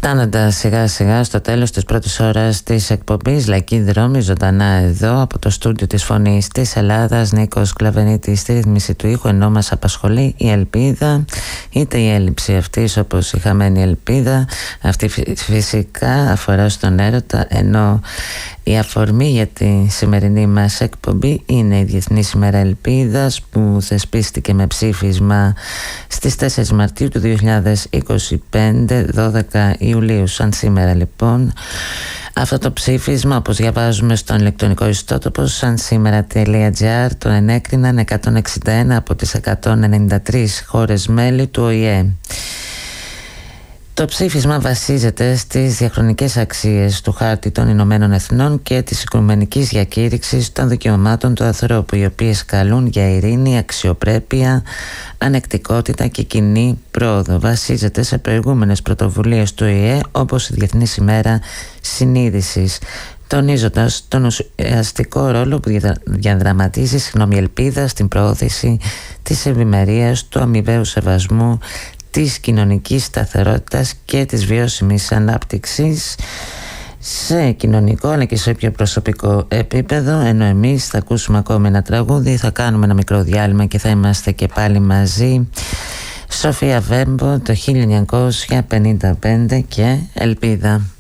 Φτάνοντας σιγά σιγά στο τέλος της πρώτης ώρας της εκπομπής Λαϊκή Δρόμη, ζωντανά εδώ από το στούντιο της Φωνής της Ελλάδας, Νίκος Κλαβενίτης στη ρύθμιση του ήχου, ενώ μας απασχολεί η ελπίδα, είτε η έλλειψη αυτής όπως η χαμένη ελπίδα. Αυτή φυσικά αφορά στον έρωτα, ενώ η αφορμή για τη σημερινή μας εκπομπή είναι η Διεθνής ημέρα Ελπίδας, που θεσπίστηκε με ψήφισμα στις 4 Μαρτίου του 2025, 12 Ιουλίου σαν σήμερα λοιπόν. Αυτό το ψήφισμα, όπως διαβάζουμε στον ηλεκτρονικό ιστότοπο σαν σήμερα.gr, το ενέκριναν 161 από τις 193 χώρες μέλη του ΟΗΕ. Το ψήφισμα βασίζεται στις διαχρονικές αξίες του Χάρτη των Ηνωμένων Εθνών και της Οικουμενικής Διακήρυξης των Δικαιωμάτων του Ανθρώπου, οι οποίες καλούν για ειρήνη, αξιοπρέπεια, ανεκτικότητα και κοινή πρόοδο. Βασίζεται σε προηγούμενες πρωτοβουλίες του ΟΗΕ, όπως η Διεθνής ημέρα συνείδησης, τονίζοντας τον ουσιαστικό ρόλο που διαδραματίζει η ελπίδα στην προώθηση της ευημερίας, του αμοιβαίου σεβασμού, της κοινωνικής σταθερότητας και της βιώσιμης ανάπτυξης σε κοινωνικό αλλά και σε πιο προσωπικό επίπεδο. Ενώ εμείς θα ακούσουμε ακόμη ένα τραγούδι, θα κάνουμε ένα μικρό διάλειμμα και θα είμαστε και πάλι μαζί. Σοφία Βέμπο, το 1955 και Ελπίδα.